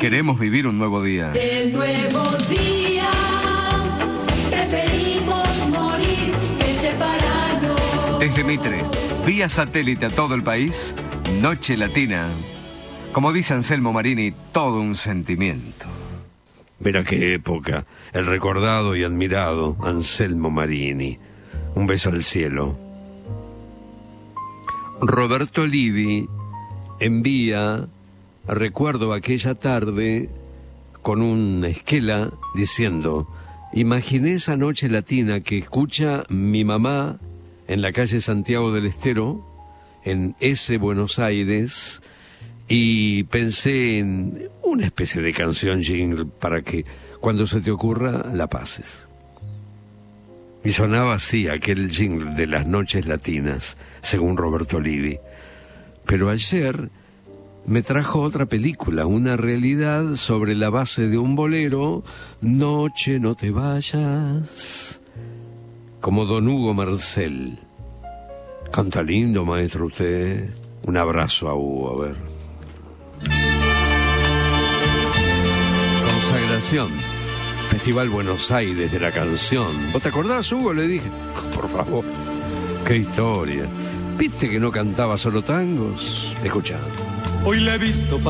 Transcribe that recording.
Queremos vivir un nuevo día. El nuevo día, preferimos morir que separarnos. Desde Mitre, vía satélite a todo el país, Noche Latina. Como dice Anselmo Marini, todo un sentimiento. Mira qué época, el recordado y admirado Anselmo Marini. Un beso al cielo. Roberto Livi envía, recuerdo aquella tarde, con una esquela diciendo: imaginé esa Noche Latina que escucha mi mamá en la calle Santiago del Estero, en ese Buenos Aires, y pensé en una especie de canción jingle para que cuando se te ocurra la pases. Y sonaba así aquel jingle de las Noches Latinas, según Roberto Livi. Pero ayer me trajo otra película, una realidad sobre la base de un bolero, Noche no te vayas, como don Hugo Marcel. Canta lindo, maestro, usted. Un abrazo a Hugo, a ver. Consagración. Festival Buenos Aires de la canción. ¿Vos te acordás, Hugo? Le dije. Por favor. Qué historia. ¿Viste que no cantaba solo tangos? Escuchá. Hoy la he visto